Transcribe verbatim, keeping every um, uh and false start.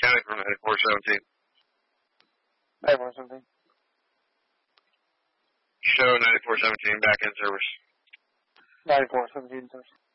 County from ninety-four seventeen. ninety-four seventeen. Show ninety-four seventeen back in service. ninety-four seventeen service.